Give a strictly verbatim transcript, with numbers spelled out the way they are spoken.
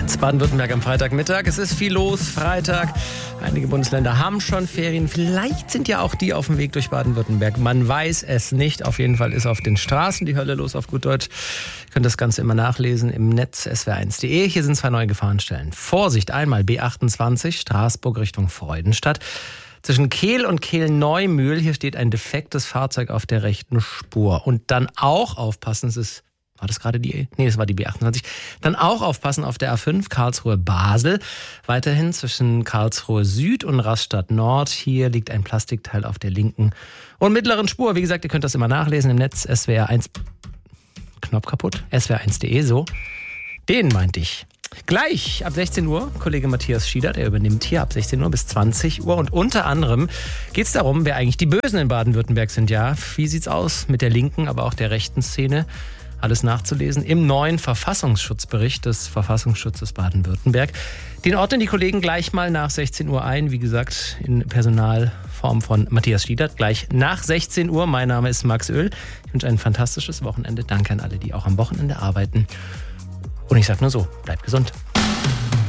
eins. Baden-Württemberg am Freitagmittag. Es ist viel los. Freitag. Einige Bundesländer haben schon Ferien. Vielleicht sind ja auch die auf dem Weg durch Baden-Württemberg. Man weiß es nicht. Auf jeden Fall ist auf den Straßen die Hölle los, auf gut Deutsch. Ihr könnt das Ganze immer nachlesen im Netz S W R eins punkt de. Hier sind zwei neue Gefahrenstellen. Vorsicht, einmal B achtundzwanzig, Straßburg Richtung Freudenstadt. Zwischen Kehl und Kehl-Neumühl, hier steht ein defektes Fahrzeug auf der rechten Spur. Und dann auch aufpassen, es ist, war das gerade die, nee, das war die B achtundzwanzig. Dann auch aufpassen auf der A fünf Karlsruhe-Basel. Weiterhin zwischen Karlsruhe Süd und Rastatt Nord. Hier liegt ein Plastikteil auf der linken und mittleren Spur. Wie gesagt, ihr könnt das immer nachlesen im Netz S W R eins, Knopf kaputt, S W R eins punkt de, so. Den meinte ich. Gleich ab sechzehn Uhr, Kollege Matthias Schiedert, er übernimmt hier ab sechzehn Uhr bis zwanzig Uhr. Und unter anderem geht es darum, wer eigentlich die Bösen in Baden-Württemberg sind. Ja, wie sieht's aus mit der linken, aber auch der rechten Szene? Alles nachzulesen im neuen Verfassungsschutzbericht des Verfassungsschutzes Baden-Württemberg. Den ordnen die Kollegen gleich mal nach sechzehn Uhr ein. Wie gesagt, in Personalform von Matthias Schiedert. Gleich nach sechzehn Uhr. Mein Name ist Max Öl. Ich wünsche ein fantastisches Wochenende. Danke an alle, die auch am Wochenende arbeiten. Und ich sag nur so, bleibt gesund.